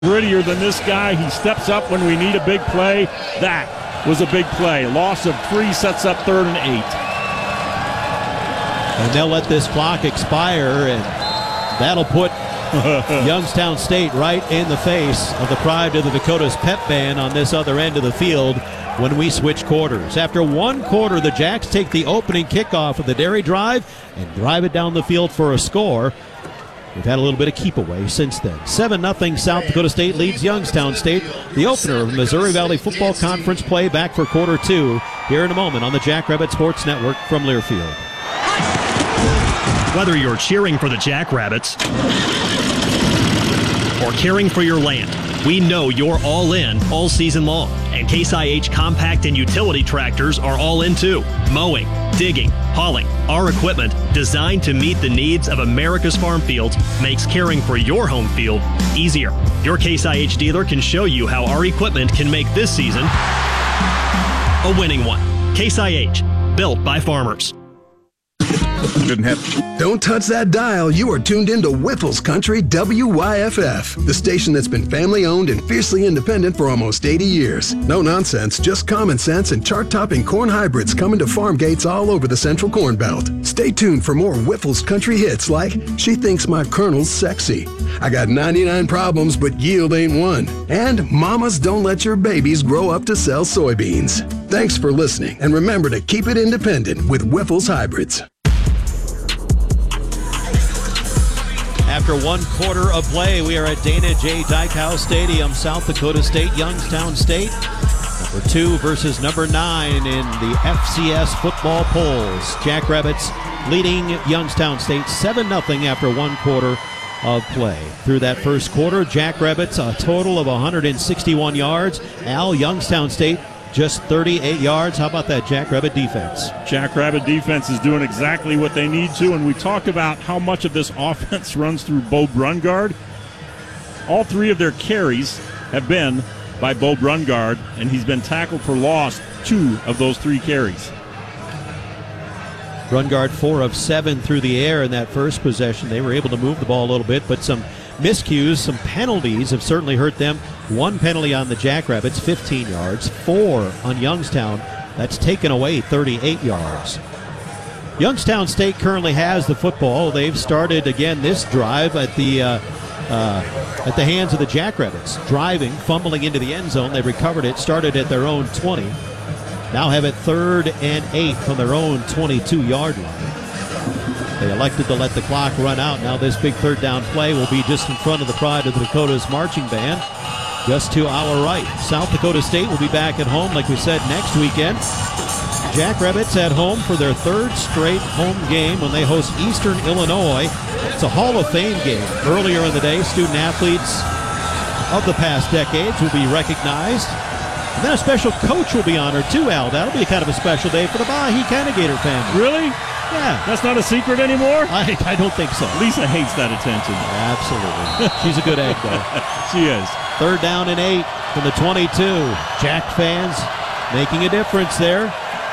Grittier than this guy. He steps up when we need a big play. That was a big play. Loss of 3 sets up 3rd and 8. And they'll let this clock expire, and that'll put Youngstown State right in the face of the Pride of the Dakotas pep band on this other end of the field when we switch quarters. After one quarter, the Jacks take the opening kickoff of the Dairy Drive and drive it down the field for a score. We've had a little bit of keep away since then. 7-0 South Dakota State leads Youngstown State. The opener of Missouri Valley Football Conference play back for quarter 2 here in a moment on the Jackrabbit Sports Network from Learfield. Whether you're cheering for the Jackrabbits or caring for your land, we know you're all in all season long. And Case IH compact and utility tractors are all in too. Mowing, digging, hauling, our equipment designed to meet the needs of America's farm fields makes caring for your home field easier. Your Case IH dealer can show you how our equipment can make this season a winning one. Case IH, built by farmers. Don't touch that dial. You are tuned into Whiffles Country WYFF, the station that's been family-owned and fiercely independent for almost 80 years. No nonsense, just common sense and chart-topping corn hybrids coming to farm gates all over the Central Corn Belt. Stay tuned for more Whiffles Country hits like She Thinks My Colonel's Sexy, I Got 99 Problems But Yield Ain't One, and Mamas Don't Let Your Babies Grow Up to Sell Soybeans. Thanks for listening, and remember to keep it independent with Whiffles Hybrids. After one quarter of play, we are at Dana J. Dykhouse Stadium, South Dakota State, Youngstown State. Number 2 versus number 9 in the FCS football polls. Jackrabbits leading Youngstown State 7-0 after one quarter of play. Through that first quarter, Jackrabbits a total of 161 yards. Youngstown State just 38 yards. How about that Jackrabbit defense? Jackrabbit defense is doing exactly what they need to, and we talk about how much of this offense runs through Bo Brungard. All 3 of their carries have been by Bo Brungard, and he's been tackled for loss 2 of those 3 carries. Brungard 4 of 7 through the air in that first possession. They were able to move the ball a little bit, but some miscues, some penalties have certainly hurt them. 1 penalty on the Jackrabbits, 15 yards. 4 on Youngstown. That's taken away 38 yards. Youngstown State currently has the football. They've started again this drive at the hands of the Jackrabbits. Driving, fumbling into the end zone. They recovered it, started at their own 20. Now have it 3rd and 8 from their own 22-yard line. They elected to let the clock run out. Now this big 3rd down play will be just in front of the Pride of the Dakotas marching band. Just to our right. South Dakota State will be back at home, like we said, next weekend. Jackrabbits at home for their 3rd straight home game when they host Eastern Illinois. It's a Hall of Fame game. Earlier in the day, student-athletes of the past decades will be recognized. And then a special coach will be honored, too, Al. That'll be kind of a special day for the Bahi Canagator family. Really? Yeah. That's not a secret anymore? I don't think so. Lisa hates that attention. Absolutely. She's a good egg, though. She is. 3rd down and 8 from the 22. Jack fans making a difference there.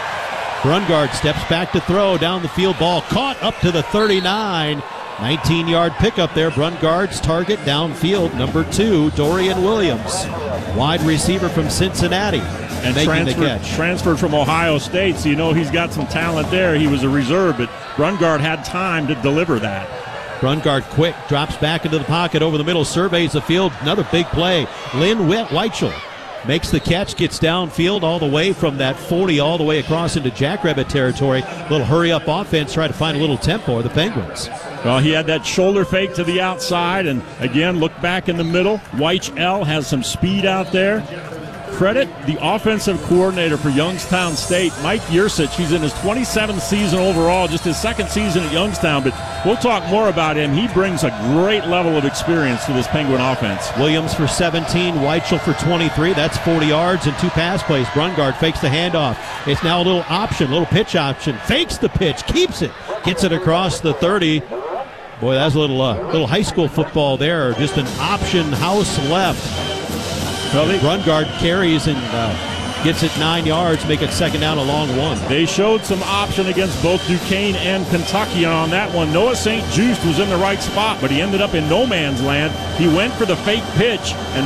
Brungard steps back to throw down the field. Ball caught up to the 39. 19-yard pickup there. Brungard's target downfield. Number 2, Dorian Williams. Wide receiver from Cincinnati. And transferred from Ohio State, so you know he's got some talent there. He was a reserve, but Brungard had time to deliver that. Brungard quick, drops back into the pocket over the middle, surveys the field. Another big play. Lynn Weichel makes the catch, gets downfield all the way from that 40 all the way across into Jackrabbit territory. Little hurry-up offense, try to find a little tempo of the Penguins. Well, he had that shoulder fake to the outside, and again, look back in the middle. Weichel has some speed out there. Credit the offensive coordinator for Youngstown State, Mike Yursich. He's in his 27th season overall, just his 2nd season at Youngstown, but we'll talk more about him. He brings a great level of experience to this Penguin offense. Williams for 17, Weichel for 23. That's 40 yards and 2 pass plays. Brungard fakes the handoff. It's now a little option, little pitch option. Fakes the pitch, keeps it, gets it across the 30. Boy, that's a little high school football there. Just an option, house left. Well, Brungard carries and Gets it 9 yards, make it second down, a long one. They showed some option against both Duquesne and Kentucky, and on that one, Noah St. Just was in the right spot, but he ended up in no man's land. He went for the fake pitch and